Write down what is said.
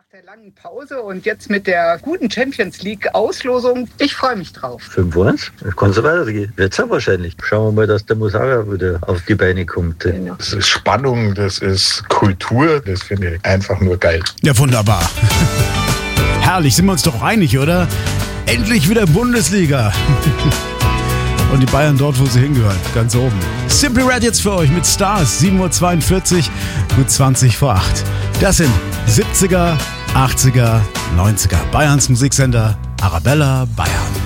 der langen Pause und jetzt mit der guten Champions League Auslosung. Ich freue mich drauf. 5-1, kann so weitergehen. Wird's ja wahrscheinlich. Schauen wir mal, dass der Musara wieder auf die Beine kommt. Genau. Das ist Spannung, das ist Kultur, das finde ich einfach nur geil. Ja, wunderbar. Herrlich, sind wir uns doch einig, oder? Endlich wieder Bundesliga. Und die Bayern dort, wo sie hingehören, ganz oben. Simply Red jetzt für euch mit Stars, 7.42 Uhr, gut 20 vor 8. Das sind 70er, 80er, 90er. Bayerns Musiksender Arabella Bayern.